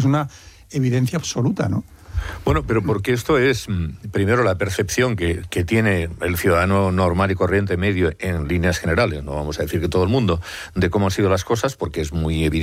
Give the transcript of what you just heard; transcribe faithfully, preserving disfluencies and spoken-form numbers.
es una evidencia absoluta, ¿no? Bueno, pero porque esto es, primero, la percepción que, que tiene el ciudadano normal y corriente medio en líneas generales, no vamos a decir que todo el mundo, de cómo han sido las cosas, porque es muy evidente